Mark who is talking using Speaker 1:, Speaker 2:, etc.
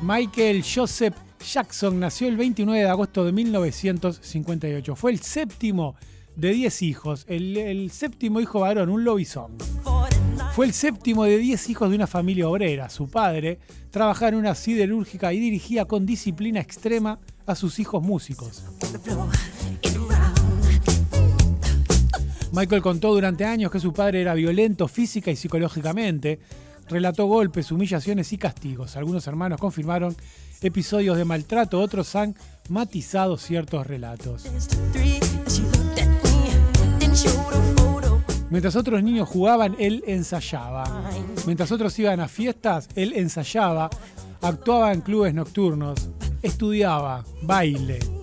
Speaker 1: Michael Joseph Jackson nació el 29 de agosto de 1958. Fue el séptimo de 10 hijos, el séptimo hijo varón, un lobizón. Fue el séptimo de 10 hijos de una familia obrera. Su padre trabajaba en una siderúrgica y dirigía con disciplina extrema a sus hijos músicos. Michael contó durante años que su padre era violento física y psicológicamente. Relató golpes, humillaciones y castigos. Algunos hermanos confirmaron episodios de maltrato, otros han matizado ciertos relatos. Mientras otros niños jugaban, él ensayaba. Mientras otros iban a fiestas, él ensayaba, actuaba en clubes nocturnos, estudiaba, baile.